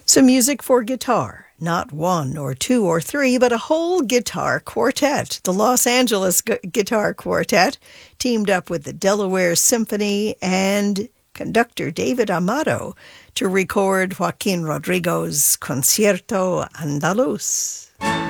Some music for guitar, not one or two or three, but a whole guitar quartet. The Los Angeles Guitar Quartet teamed up with the Delaware Symphony and conductor David Amato to record Joaquin Rodrigo's Concierto Andaluz.